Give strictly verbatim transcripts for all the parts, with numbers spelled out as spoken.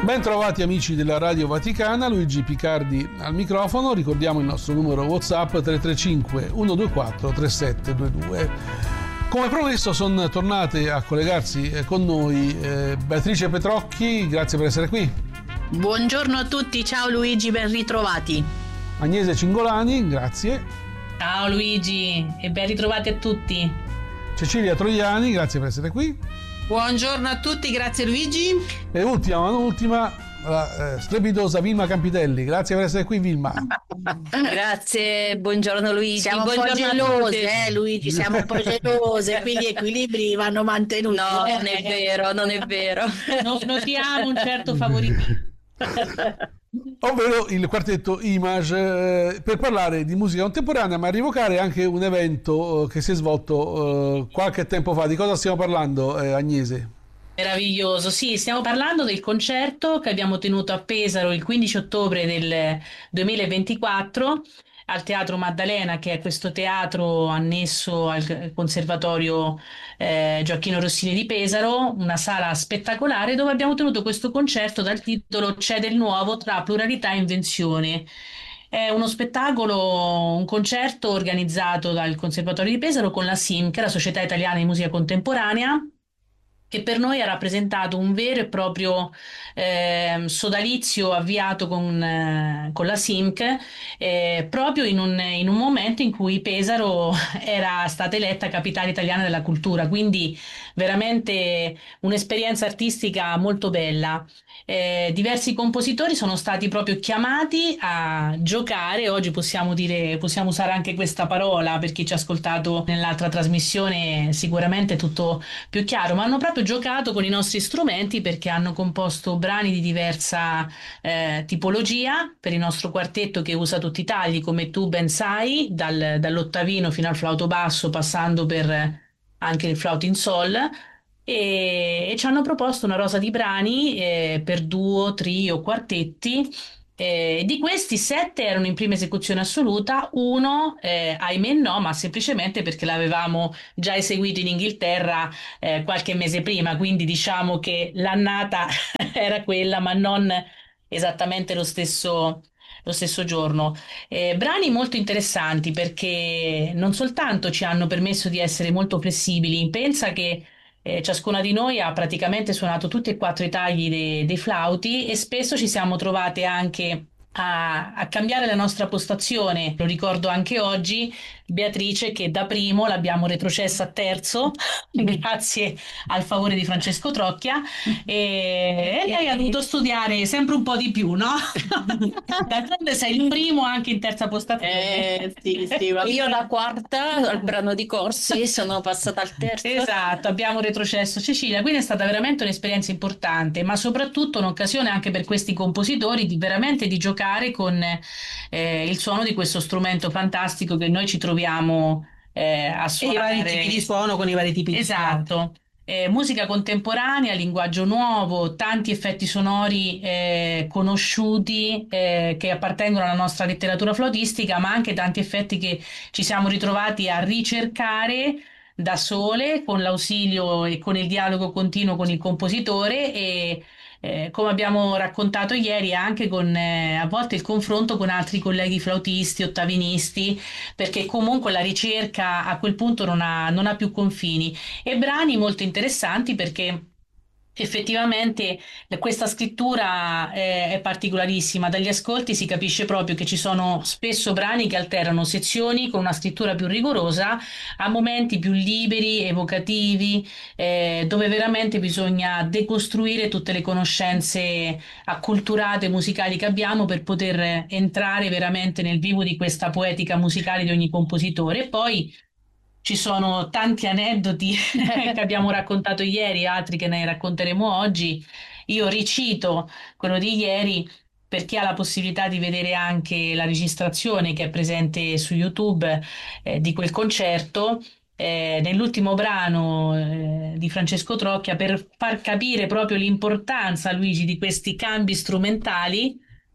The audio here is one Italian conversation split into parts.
Ben trovati amici della Radio Vaticana, Luigi Picardi al microfono. Ricordiamo il nostro numero WhatsApp tre tre cinque uno due quattro tre sette due due. Come promesso sono tornate a collegarsi con noi eh, Beatrice Petrocchi, grazie per essere qui. Buongiorno a tutti, ciao Luigi, ben ritrovati. Agnese Cingolani, grazie. Ciao Luigi e ben ritrovati a tutti. Cecilia Troiani, grazie per essere qui. Buongiorno a tutti, grazie Luigi. E ultima ma non ultima, la eh, strepitosa Vilma Campitelli, grazie per essere qui Vilma. Grazie, buongiorno Luigi. Siamo buongiorno un po' gelose, eh Luigi, siamo un po' gelose, quindi gli equilibri vanno mantenuti. No, non è vero, non è vero. Non notiamo un certo favoritismo. Ovvero il quartetto Image, eh, per parlare di musica contemporanea ma rievocare anche un evento eh, che si è svolto eh, qualche tempo fa. Di cosa stiamo parlando, eh, Agnese? Meraviglioso, sì, stiamo parlando del concerto che abbiamo tenuto a Pesaro il quindici ottobre del duemilaventiquattro al Teatro Maddalena, che è questo teatro annesso al Conservatorio eh, Gioacchino Rossini di Pesaro, una sala spettacolare dove abbiamo tenuto questo concerto dal titolo C'è del nuovo tra pluralità e invenzione. È uno spettacolo, un concerto organizzato dal Conservatorio di Pesaro con la S I M, che è la Società Italiana di Musica Contemporanea, che per noi ha rappresentato un vero e proprio eh, sodalizio avviato con, eh, con la S I M C, eh, proprio in un, in un momento in cui Pesaro era stata eletta capitale italiana della cultura, quindi veramente un'esperienza artistica molto bella. Eh, diversi compositori sono stati proprio chiamati a giocare, oggi possiamo dire, possiamo usare anche questa parola per chi ci ha ascoltato nell'altra trasmissione, sicuramente è tutto più chiaro, ma hanno proprio giocato con i nostri strumenti perché hanno composto brani di diversa eh, tipologia per il nostro quartetto, che usa tutti i tagli come tu ben sai, dal, dall'ottavino fino al flauto basso, passando per anche il flauto in sol. E, e ci hanno proposto una rosa di brani eh, per duo, trio, quartetti. Eh, di questi sette erano in prima esecuzione assoluta, uno eh, ahimè no, ma semplicemente perché l'avevamo già eseguito in Inghilterra eh, qualche mese prima, quindi diciamo che l'annata era quella, ma non esattamente lo stesso, lo stesso giorno. Eh, brani molto interessanti perché non soltanto ci hanno permesso di essere molto flessibili, pensa che Eh, ciascuna di noi ha praticamente suonato tutti e quattro i tagli de- dei flauti e spesso ci siamo trovate anche a, a cambiare la nostra postazione. Lo ricordo anche oggi, Beatrice, che da primo l'abbiamo retrocessa a terzo grazie al favore di Francesco Trocchia, e, e lei ha dovuto studiare sempre un po' di più, no? D'altronde sei il primo anche in terza postazione. Eh, sì, sì, va Io bene. da quarta al brano di corsi sono passata al terzo. Esatto, abbiamo retrocesso Cecilia, quindi è stata veramente un'esperienza importante, ma soprattutto un'occasione anche per questi compositori di veramente di giocare con eh, il suono di questo strumento fantastico che noi ci troviamo eh, a E i vari suonare. tipi di suono con i vari tipi di suono. Esatto. Eh, musica contemporanea, linguaggio nuovo, tanti effetti sonori eh, conosciuti eh, che appartengono alla nostra letteratura flautistica, ma anche tanti effetti che ci siamo ritrovati a ricercare da sole, con l'ausilio e con il dialogo continuo con il compositore e eh, come abbiamo raccontato ieri anche con eh, a volte il confronto con altri colleghi flautisti, ottavinisti, perché comunque la ricerca a quel punto non ha, non ha più confini. E brani molto interessanti perché effettivamente questa scrittura è, è particolarissima. Dagli ascolti si capisce proprio che ci sono spesso brani che alternano sezioni con una scrittura più rigorosa a momenti più liberi, evocativi, eh, dove veramente bisogna decostruire tutte le conoscenze acculturate musicali che abbiamo per poter entrare veramente nel vivo di questa poetica musicale di ogni compositore. E poi ci sono tanti aneddoti che abbiamo raccontato ieri, altri che ne racconteremo oggi. Io ricito quello di ieri per chi ha la possibilità di vedere anche la registrazione che è presente su YouTube eh, di quel concerto. Eh, nell'ultimo brano eh, di Francesco Trocchia, per far capire proprio l'importanza, Luigi, di questi cambi strumentali,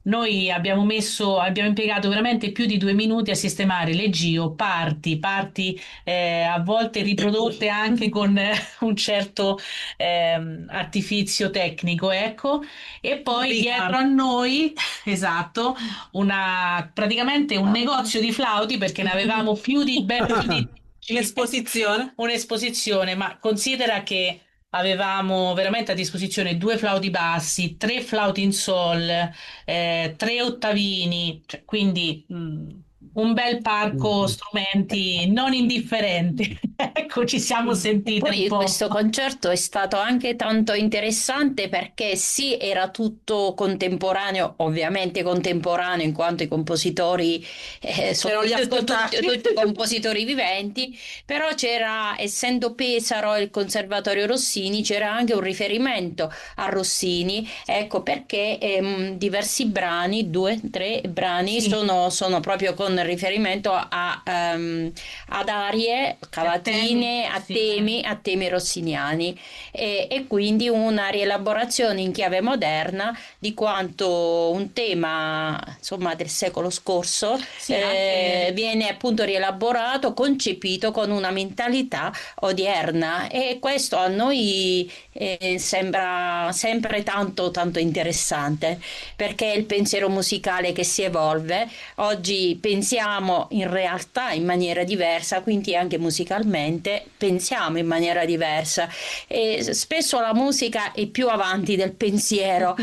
Noi abbiamo messo, abbiamo impiegato veramente più di due minuti a sistemare le Gio, parti, parti eh, a volte riprodotte anche con eh, un certo ehm, artifizio tecnico, ecco, e poi Rubrica. dietro a noi, esatto, una, praticamente un negozio di flauti perché ne avevamo più di ben più di L'esposizione. un'esposizione, ma considera che avevamo veramente a disposizione due flauti bassi, tre flauti in sol, eh, tre ottavini, cioè, quindi mh, un bel parco strumenti non indifferenti. Ecco, ci siamo sentiti Poi un po'. questo concerto è stato anche tanto interessante perché sì, era tutto contemporaneo, ovviamente contemporaneo in quanto i compositori eh, sono Erano gli tutti, ascoltati. tutti- tutti compositori viventi, però c'era, essendo Pesaro e il Conservatorio Rossini, c'era anche un riferimento a Rossini, ecco perché ehm, diversi brani, due, tre brani, Sì. sono, sono proprio con riferimento a, ehm, ad arie, cavatine, a sì. temi, a temi rossiniani e, e quindi una rielaborazione in chiave moderna di quanto un tema insomma del secolo scorso Sì, eh, anche- viene appunto rielaborato, concepito con una mentalità odierna e questo a noi eh, sembra sempre tanto tanto interessante perché è il pensiero musicale che si evolve. Oggi pensiamo in realtà in maniera diversa, quindi anche musicalmente pensiamo in maniera diversa e spesso la musica è più avanti del pensiero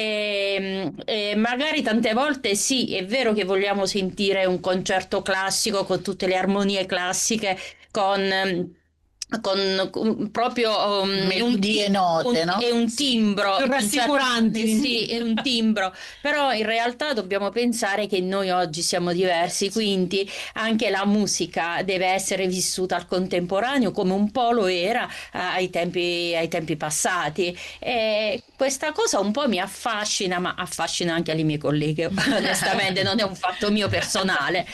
e, e magari tante volte sì, è vero che vogliamo sentire un concerto classico con tutte le armonie classiche, con con, con- proprio um, è un, Melodie note, un- no? è un timbro Più rassicuranti. sì, è un timbro, però in realtà dobbiamo pensare che noi oggi siamo diversi, quindi anche la musica deve essere vissuta al contemporaneo come un po' lo era eh, ai tempi, ai tempi passati. E questa cosa un po' mi affascina, ma affascina anche le mie colleghe, onestamente non è un fatto mio personale.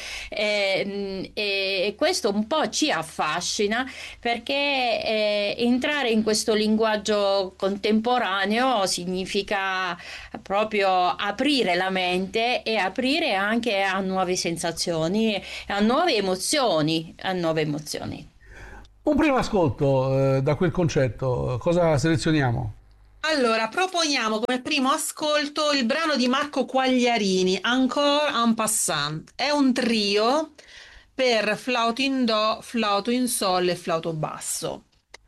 E, e questo un po' ci affascina perché eh, entrare in questo linguaggio contemporaneo significa proprio aprire la mente e aprire anche a nuove sensazioni, a nuove emozioni, a nuove emozioni. Un primo ascolto eh, da quel concerto, cosa selezioniamo? Allora, proponiamo come primo ascolto il brano di Marco Quagliarini, Encore en passant. È un trio per flauto in do, flauto in sol e flauto basso.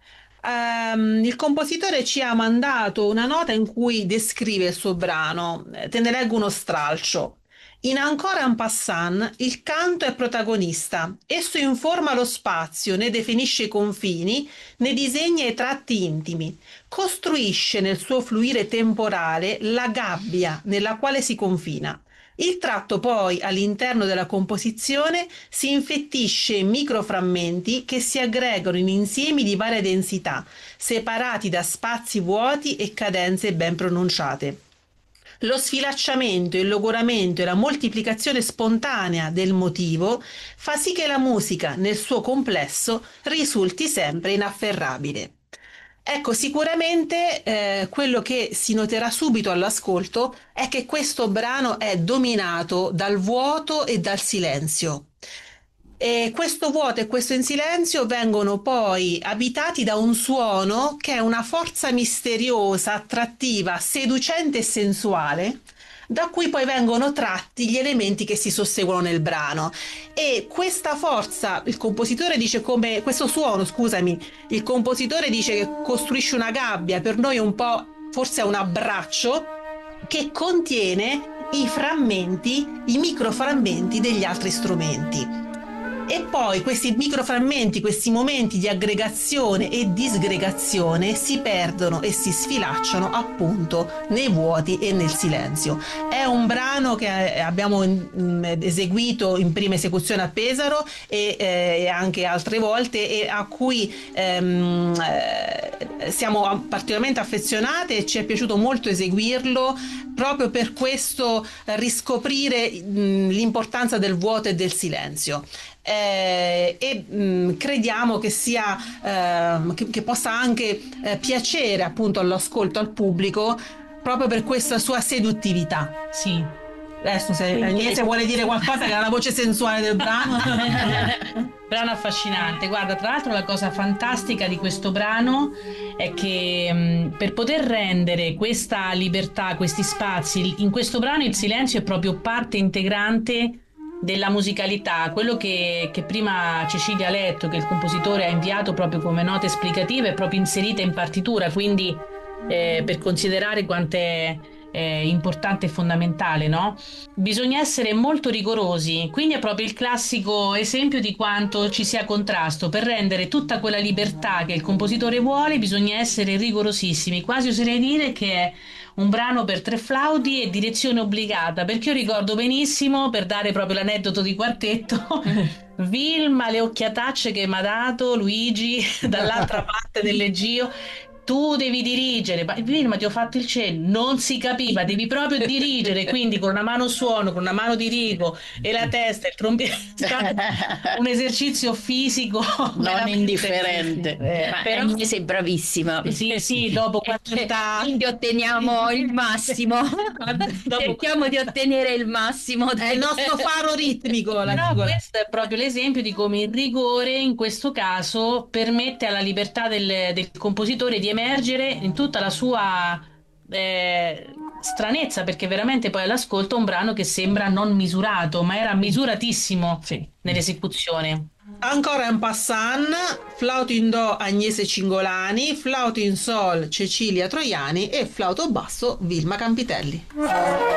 Ehm, il compositore ci ha mandato una nota in cui descrive il suo brano. Eh, Te ne leggo uno stralcio. In Encore en passant il canto è protagonista. Esso informa lo spazio, ne definisce i confini, ne disegna i tratti intimi. Costruisce nel suo fluire temporale la gabbia nella quale si confina. Il tratto poi all'interno della composizione si infettisce in microframmenti che si aggregano in insiemi di varia densità, separati da spazi vuoti e cadenze ben pronunciate. Lo sfilacciamento, il logoramento e la moltiplicazione spontanea del motivo fa sì che la musica, nel suo complesso, risulti sempre inafferrabile. Ecco, sicuramente eh, quello che si noterà subito all'ascolto è che questo brano è dominato dal vuoto e dal silenzio. E questo vuoto e questo in silenzio vengono poi abitati da un suono che è una forza misteriosa, attrattiva, seducente e sensuale, da cui poi vengono tratti gli elementi che si susseguono nel brano. E questa forza, il compositore dice come, questo suono, scusami, il compositore dice che costruisce una gabbia, per noi un po' forse è un abbraccio, che contiene i frammenti, i microframmenti degli altri strumenti. E poi questi microframmenti, questi momenti di aggregazione e disgregazione si perdono e si sfilacciano appunto nei vuoti e nel silenzio. È un brano che abbiamo eseguito in prima esecuzione a Pesaro e eh, anche altre volte e a cui ehm, eh, siamo particolarmente affezionate e ci è piaciuto molto eseguirlo proprio per questo riscoprire mh, l'importanza del vuoto e del silenzio. Eh, e mh, crediamo che sia eh, che, che possa anche eh, piacere appunto all'ascolto al pubblico proprio per questa sua seduttività. Sì, Adesso se Agnese vuole dire qualcosa, che era la voce sensuale del brano. Brano affascinante. Guarda, tra l'altro la cosa fantastica di questo brano è che mh, per poter rendere questa libertà, questi spazi, in questo brano il silenzio è proprio parte integrante della musicalità, quello che, che prima Cecilia ha letto, che il compositore ha inviato proprio come note esplicative, è proprio inserita in partitura, quindi eh, per considerare quanto è eh, importante e fondamentale, no? Bisogna essere molto rigorosi, quindi è proprio il classico esempio di quanto ci sia contrasto. Per rendere tutta quella libertà che il compositore vuole bisogna essere rigorosissimi, quasi oserei dire che è un brano per tre flauti e direzione obbligata, perché io ricordo benissimo, per dare proprio l'aneddoto di quartetto, Vilma, le occhiatacce che mi ha dato Luigi dall'altra parte del leggio. Tu devi dirigere, ma Vilma ti ho fatto il cenno, non si capiva, devi proprio dirigere, quindi con una mano suono, con una mano dirigo e la testa, il trombiere, un esercizio fisico non indifferente. Eh, ma però Agnese sei bravissima. sì, sì, dopo quaranta Quindi otteniamo il massimo. dopo... Cerchiamo di ottenere il massimo. È il nostro faro ritmico. La Però dico. questo è proprio l'esempio di come il rigore in questo caso permette alla libertà del, del compositore di emergere in tutta la sua eh, stranezza, perché veramente poi all'ascolto è un brano che sembra non misurato, ma era misuratissimo Sì. nell'esecuzione. Ancora un passant, flauto in do Agnese Cingolani, flauto in sol Cecilia Troiani e flauto basso Vilma Campitelli.